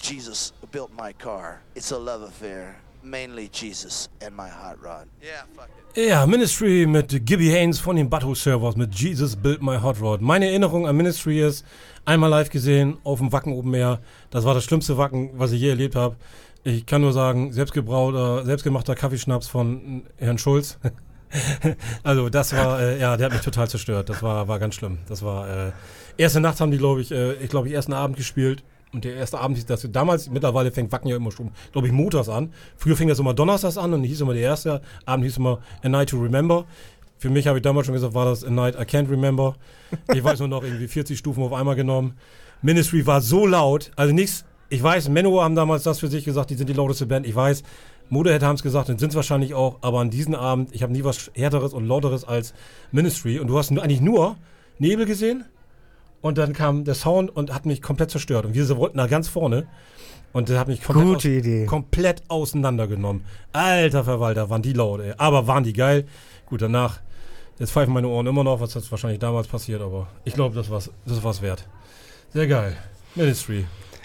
Jesus who built my car. It's a love affair. Mainly Jesus and my hot rod. Yeah, fuck it. Ja, Ministry mit Gibby Haynes von den Butthole Servers mit Jesus Built My Hot Rod. Meine Erinnerung an Ministry ist, einmal live gesehen auf dem Wacken Open Air. Das war das schlimmste Wacken, was ich je erlebt habe. Ich kann nur sagen, selbstgemachter Kaffeeschnaps von Herrn Schulz. Also das war, der hat mich total zerstört. Das war ganz schlimm. Das war, erste Nacht haben die, glaube ich, ersten Abend gespielt. Und der erste Abend, mittlerweile fängt Wacken ja immer schon, glaube ich, montags an. Früher fing das immer donnerstags an und hieß immer der erste Abend hieß immer A Night to Remember. Für mich, habe ich damals schon gesagt, war das A Night I Can't Remember. Ich weiß nur noch, irgendwie 40 Stufen auf einmal genommen. Ministry war so laut, also nichts, ich weiß, Manowar haben damals das für sich gesagt, die sind die lauteste Band, ich weiß, Motorhead haben es gesagt und sind es wahrscheinlich auch, aber an diesem Abend, ich habe nie was härteres und lauteres als Ministry und du hast eigentlich nur Nebel gesehen. Und dann kam der Sound und hat mich komplett zerstört. Und wir wollten da ganz vorne. Und der hat mich komplett auseinandergenommen. Alter Verwalter, waren die laut, ey. Aber waren die geil. Gut, danach, jetzt pfeifen meine Ohren immer noch, was das wahrscheinlich damals passiert. Aber ich glaube, das war's wert. Sehr geil. Ministry.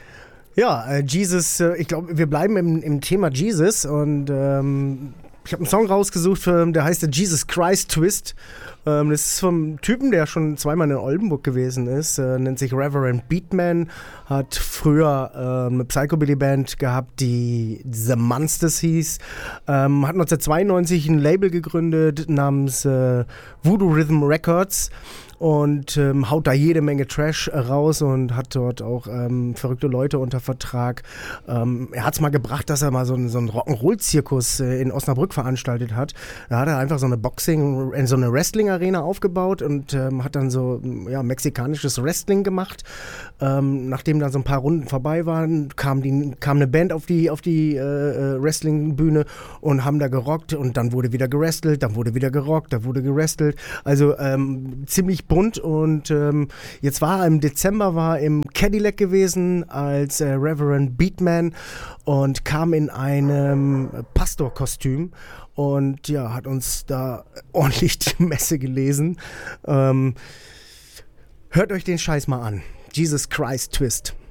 Ja, Jesus, ich glaube, wir bleiben im Thema Jesus. Und ich habe einen Song rausgesucht, der heißt The Jesus Christ Twist. Das ist vom Typen, der schon zweimal in Oldenburg gewesen ist. Nennt sich Reverend Beatman. Hat früher eine Psychobilly-Band gehabt, die The Monsters hieß. Hat 1992 ein Label gegründet namens Voodoo Rhythm Records. Und haut da jede Menge Trash raus und hat dort auch verrückte Leute unter Vertrag. Er hat es mal gebracht, dass er mal so einen Rock'n'Roll-Zirkus in Osnabrück veranstaltet hat. Da hat er einfach so eine so eine Wrestling-Arena aufgebaut und hat dann so mexikanisches Wrestling gemacht. Nachdem dann so ein paar Runden vorbei waren, kam eine Band auf die Wrestling-Bühne und haben da gerockt und dann wurde wieder gewrestelt, dann wurde wieder gerockt, dann wurde gewrestelt. Also ziemlich bunt und jetzt war er im Dezember im Cadillac gewesen als Reverend Beatman und kam in einem Pastorkostüm und ja, hat uns da ordentlich die Messe gelesen. Hört euch den Scheiß mal an. Jesus Christ Twist.